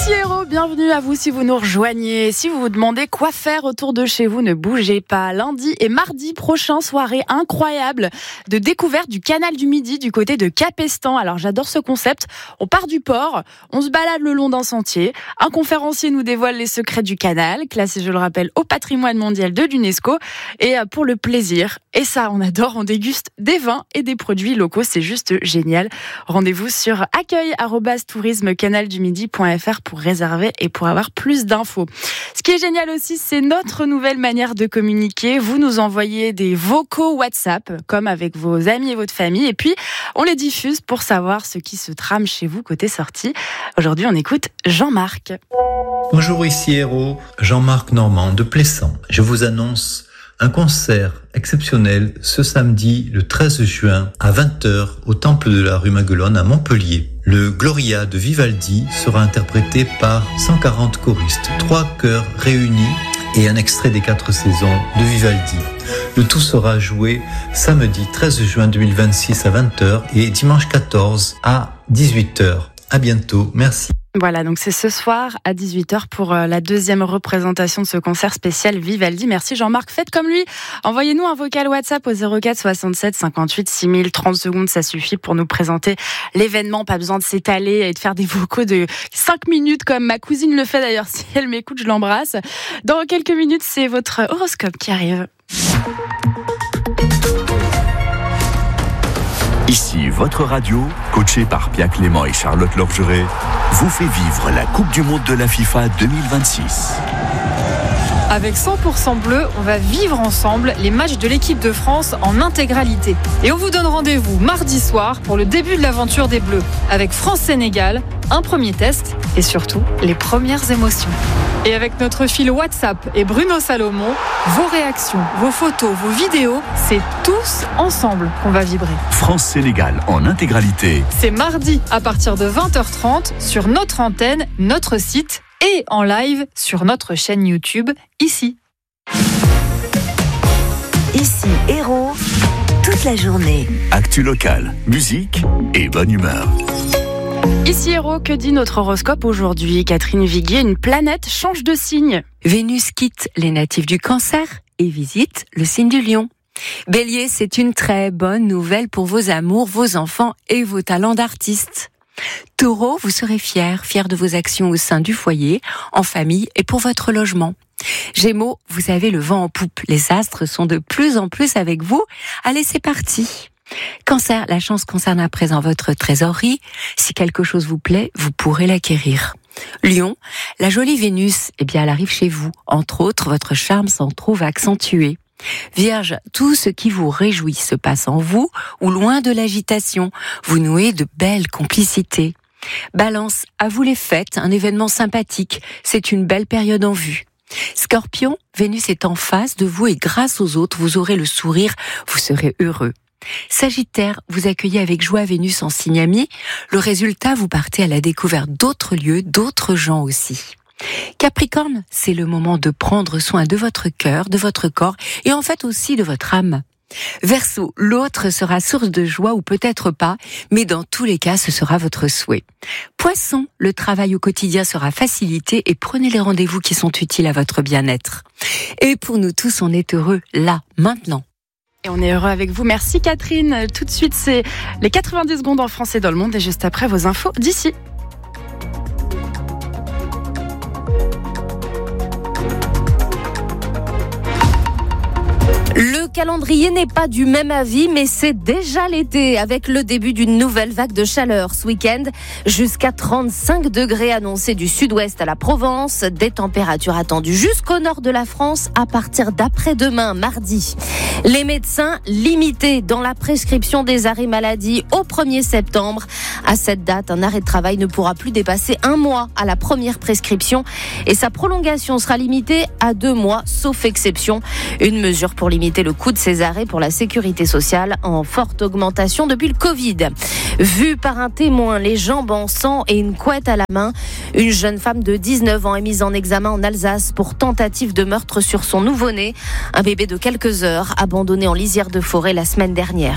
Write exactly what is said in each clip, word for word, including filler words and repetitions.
Ici Héros, bienvenue à vous si vous nous rejoignez. Si vous vous demandez quoi faire autour de chez vous, ne bougez pas. Lundi et mardi prochain, soirée incroyable de découverte du canal du Midi du côté de Capestan. Alors j'adore ce concept. On part du port, on se balade le long d'un sentier. Un conférencier nous dévoile les secrets du canal, classé, je le rappelle, au patrimoine mondial de l'UNESCO. Et pour le plaisir, et ça on adore, on déguste des vins et des produits locaux. C'est juste génial. Rendez-vous sur accueil arobase tourisme canal du midi point f r pour réserver et pour avoir plus d'infos. Ce qui est génial aussi, c'est notre nouvelle manière de communiquer. Vous nous envoyez des vocaux WhatsApp, comme avec vos amis et votre famille, et puis on les diffuse pour savoir ce qui se trame chez vous côté sortie. Aujourd'hui, on écoute Jean-Marc. Bonjour, ici Héros, Jean-Marc Normand de Plessan. Je vous annonce un concert exceptionnel ce samedi, le treize juin, à vingt heures, au Temple de la rue Maguelone à Montpellier. Le Gloria de Vivaldi sera interprété par cent quarante choristes, trois chœurs réunis et un extrait des quatre saisons de Vivaldi. Le tout sera joué samedi treize juin deux mille vingt-six à vingt heures et dimanche quatorze à dix-huit heures. À bientôt, merci. Voilà, donc c'est ce soir à dix-huit heures pour la deuxième représentation de ce concert spécial Vivaldi. Merci Jean-Marc, faites comme lui. Envoyez-nous un vocal WhatsApp au zéro quatre soixante-sept cinquante-huit six mille, trente secondes, ça suffit pour nous présenter l'événement. Pas besoin de s'étaler et de faire des vocaux de cinq minutes comme ma cousine le fait d'ailleurs. Si elle m'écoute, je l'embrasse. Dans quelques minutes, c'est votre horoscope qui arrive. Ici, votre radio, coachée par Pia Clément et Charlotte Lorgeret, vous fait vivre la Coupe du Monde de la FIFA deux mille vingt-six. Avec cent pour cent bleu, on va vivre ensemble les matchs de l'équipe de France en intégralité. Et on vous donne rendez-vous mardi soir pour le début de l'aventure des Bleus, avec France-Sénégal, un premier test et surtout les premières émotions. Et avec notre fil WhatsApp et Bruno Salomon, vos réactions, vos photos, vos vidéos, c'est tous ensemble qu'on va vibrer. France-Sénégal en intégralité. C'est mardi à partir de vingt heures trente sur notre antenne, notre site et en live sur notre chaîne YouTube, ici. Ici Héros, toute la journée. Actu locale, musique et bonne humeur. Ici Héros, que dit notre horoscope aujourd'hui? Catherine Viguier, une planète change de signe. Vénus quitte les natifs du Cancer et visite le signe du Lion. Bélier, c'est une très bonne nouvelle pour vos amours, vos enfants et vos talents d'artiste. Taureau, vous serez fier, fier de vos actions au sein du foyer, en famille et pour votre logement. Gémeaux, vous avez le vent en poupe, les astres sont de plus en plus avec vous. Allez, c'est parti. Cancer, la chance concerne à présent votre trésorerie. Si quelque chose vous plaît, vous pourrez l'acquérir. Lion, la jolie Vénus, eh bien, elle arrive chez vous. Entre autres, votre charme s'en trouve accentué. Vierge, tout ce qui vous réjouit se passe en vous ou loin de l'agitation. Vous nouez de belles complicités. Balance, à vous les fêtes, un événement sympathique. C'est une belle période en vue. Scorpion, Vénus est en face de vous et grâce aux autres, vous aurez le sourire, vous serez heureux. Sagittaire, vous accueillez avec joie Vénus en signe ami. Le résultat, vous partez à la découverte d'autres lieux, d'autres gens aussi. Capricorne, c'est le moment de prendre soin de votre cœur, de votre corps et en fait aussi de votre âme. Verseau, l'autre sera source de joie ou peut-être pas, mais dans tous les cas, ce sera votre souhait. Poisson, le travail au quotidien sera facilité et prenez les rendez-vous qui sont utiles à votre bien-être. Et pour nous tous, on est heureux là, maintenant. Et on est heureux avec vous. Merci Catherine. Tout de suite, c'est les quatre-vingt-dix secondes en français dans le monde et juste après vos infos d'ici. Le calendrier n'est pas du même avis, mais c'est déjà l'été avec le début d'une nouvelle vague de chaleur ce week-end. Jusqu'à trente-cinq degrés annoncés du sud-ouest à la Provence. Des températures attendues jusqu'au nord de la France à partir d'après-demain, mardi. Les médecins limités dans la prescription des arrêts maladie au premier septembre. À cette date, un arrêt de travail ne pourra plus dépasser un mois à la première prescription et sa prolongation sera limitée à deux mois, sauf exception. Une mesure pour limiter le coût de ces arrêts pour la sécurité sociale en forte augmentation depuis le Covid. Vue par un témoin, les jambes en sang et une couette à la main, une jeune femme de dix-neuf ans est mise en examen en Alsace pour tentative de meurtre sur son nouveau-né, un bébé de quelques heures abandonné en lisière de forêt la semaine dernière.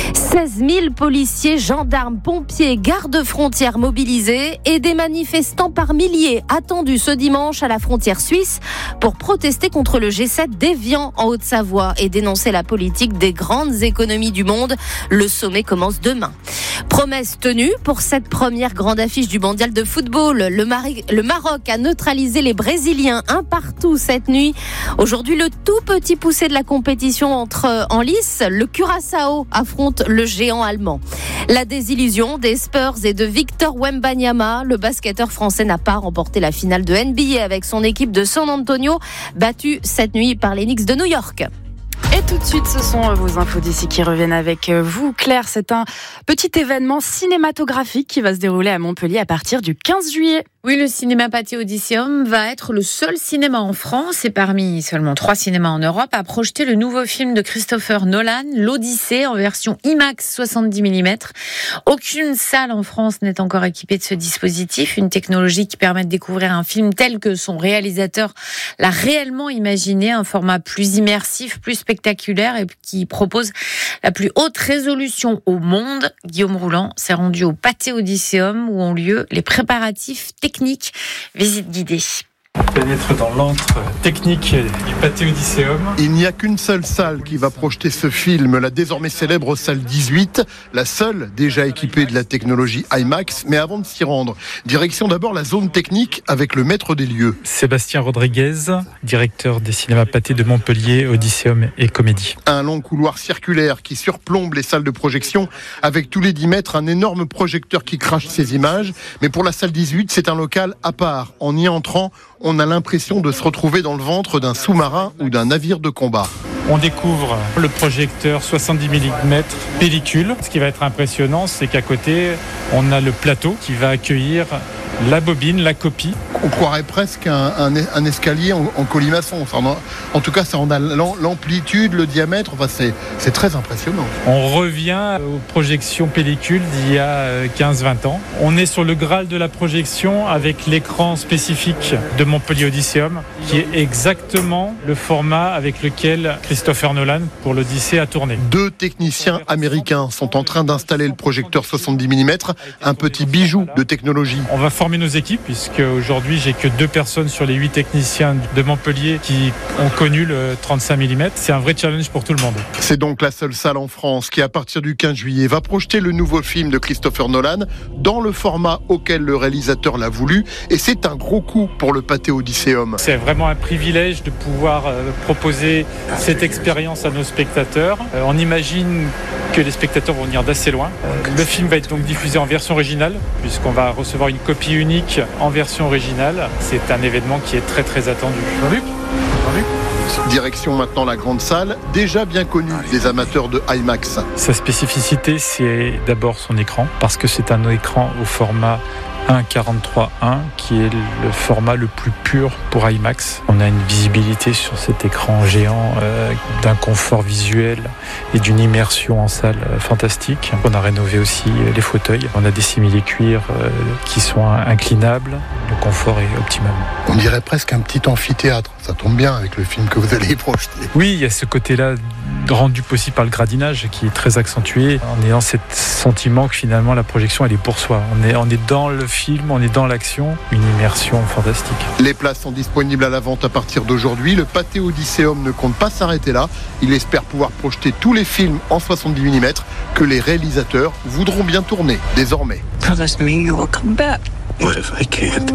seize mille policiers, gendarmes, pompiers, gardes-frontières mobilisés et des manifestants par milliers attendus ce dimanche à la frontière suisse pour protester contre le G sept d'Évian en Haute-Savoie et dénoncer la politique des grandes économies du monde. Le sommet commence demain. Promesse tenue pour cette première grande affiche du mondial de football. Le, Mari- le Maroc a neutralisé les Brésiliens un partout cette nuit. Aujourd'hui, le tout petit poussé de la compétition entre en lice, le Curaçao affronte le géant allemand. La désillusion des Spurs et de Victor Wembanyama. Le basketteur français n'a pas remporté la finale de N B A avec son équipe de San Antonio, battue cette nuit par les Knicks de New York. Et tout de suite, ce sont vos infos d'ici qui reviennent avec vous. Claire, c'est un petit événement cinématographique qui va se dérouler à Montpellier à partir du quinze juillet. Oui, le cinéma Pathé Odysseum va être le seul cinéma en France et parmi seulement trois cinémas en Europe à projeter le nouveau film de Christopher Nolan, l'Odyssée, en version IMAX soixante-dix millimètres. Aucune salle en France n'est encore équipée de ce dispositif, une technologie qui permet de découvrir un film tel que son réalisateur l'a réellement imaginé, un format plus immersif, plus spectaculaire et qui propose la plus haute résolution au monde. Guillaume Rouland s'est rendu au Pathé Odysseum où ont lieu les préparatifs techniques. Visite guidée. On pénètre dans l'antre technique du Pathé Odysseum. Il n'y a qu'une seule salle qui va projeter ce film, la désormais célèbre salle dix-huit, la seule déjà équipée de la technologie IMAX. Mais avant de s'y rendre, direction d'abord la zone technique avec le maître des lieux. Sébastien Rodriguez, directeur des cinémas Pathé de Montpellier, Odysseum et Comédie. Un long couloir circulaire qui surplombe les salles de projection avec tous les dix mètres un énorme projecteur qui crache ses images. Mais pour la salle dix-huit, c'est un local à part. En y entrant, on a l'impression de se retrouver dans le ventre d'un sous-marin ou d'un navire de combat. On découvre le projecteur soixante-dix millimètres pellicule. Ce qui va être impressionnant, c'est qu'à côté, on a le plateau qui va accueillir la bobine, la copie. On croirait presque un, un, un escalier en, en colimaçon. Enfin, en, en tout cas, ça en a l'amplitude, le diamètre. Enfin, c'est, c'est très impressionnant. On revient aux projections pellicules d'il y a quinze vingt ans. On est sur le Graal de la projection avec l'écran spécifique de Montpellier Odysseum, qui est exactement le format avec lequel Christopher Nolan, pour l'Odyssée, a tourné. Deux techniciens américains sont en train d'installer le projecteur soixante-dix millimètres, un petit bijou de technologie. On va former nos équipes, puisque aujourd'hui, j'ai que deux personnes sur les huit techniciens de Montpellier qui ont connu le trente-cinq millimètres. C'est un vrai challenge pour tout le monde. C'est donc la seule salle en France qui, à partir du quinze juillet, va projeter le nouveau film de Christopher Nolan dans le format auquel le réalisateur l'a voulu. Et c'est un gros coup pour le Pathé Odysseum. C'est vraiment un privilège de pouvoir euh, proposer cette expérience à nos spectateurs. Euh, on imagine que les spectateurs vont venir d'assez loin. Euh, le film va être donc diffusé en version originale, puisqu'on va recevoir une copie unique en version originale. C'est un événement qui est très très attendu. Jean-Luc ? Jean-Luc ? Direction maintenant la grande salle, déjà bien connue des amateurs de IMAX. Sa spécificité, c'est d'abord son écran, parce que c'est un écran au format un virgule quarante-trois un qui est le format le plus pur pour IMAX. On a une visibilité sur cet écran géant euh, d'un confort visuel et d'une immersion en salle euh, fantastique. On a rénové aussi euh, les fauteuils. On a des simili-cuirs euh, qui sont inclinables. Le confort est optimum. On dirait presque un petit amphithéâtre. Ça tombe bien avec le film que vous allez y projeter. Oui, il y a ce côté-là rendu possible par le gradinage qui est très accentué en ayant ce sentiment que finalement la projection elle est pour soi. On est, on est dans le film, on est dans l'action, une immersion fantastique. Les places sont disponibles à la vente à partir d'aujourd'hui. Le Pathé Odysseum ne compte pas s'arrêter là. Il espère pouvoir projeter tous les films en soixante-dix millimètres que les réalisateurs voudront bien tourner désormais. Promise me you will come back. What if I can't?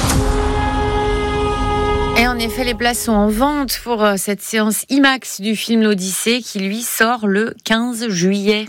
Et en effet, les places sont en vente pour cette séance IMAX du film L'Odyssée qui lui sort le quinze juillet.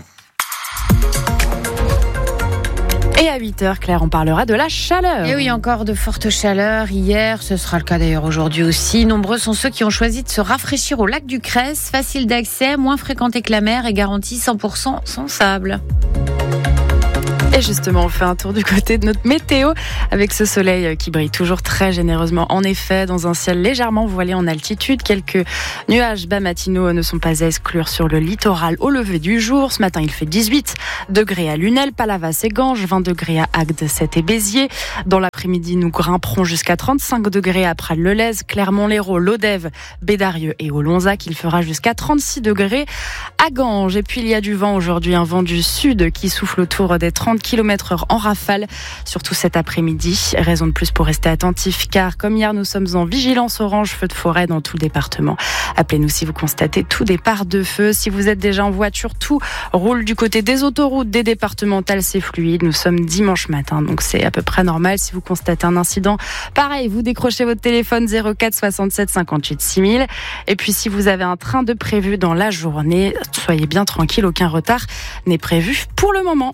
Et à huit heures, Claire, on parlera de la chaleur. Et oui, encore de fortes chaleurs hier, ce sera le cas d'ailleurs aujourd'hui aussi. Nombreux sont ceux qui ont choisi de se rafraîchir au lac du Cresse, facile d'accès, moins fréquenté que la mer et garanti cent pour cent sans sable. Et justement, on fait un tour du côté de notre météo avec ce soleil qui brille toujours très généreusement. En effet, dans un ciel légèrement voilé en altitude, quelques nuages bas matinaux ne sont pas à exclure sur le littoral au lever du jour. Ce matin, il fait dix-huit degrés à Lunel, Palavas et Ganges, vingt degrés à Agde, Sète et Béziers. Dans l'après-midi, nous grimperons jusqu'à trente-cinq degrés à Prades-le-Lez, Clermont-Lérault, Lodève, Bédarieux et Olonzac. Il fera jusqu'à trente-six degrés à Ganges. Et puis, il y a du vent aujourd'hui, un vent du sud qui souffle autour des trente kilomètres heure en rafale, surtout cet après-midi. Raison de plus pour rester attentif, car comme hier, nous sommes en vigilance orange feu de forêt dans tout le département. Appelez-nous si vous constatez tout départ de feu. Si vous êtes déjà en voiture, tout roule du côté des autoroutes, des départementales, c'est fluide. Nous sommes dimanche matin, donc c'est à peu près normal. Si vous constatez un incident, pareil, vous décrochez votre téléphone zéro quatre soixante-sept cinquante-huit six mille. Et puis si vous avez un train de prévu dans la journée, soyez bien tranquille, aucun retard n'est prévu pour le moment.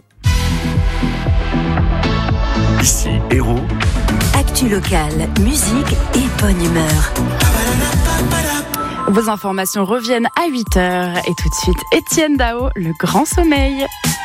Ici, Héros. Actu locale, musique et bonne humeur. Vos informations reviennent à huit heures. Et tout de suite, Étienne Dao, le grand sommeil.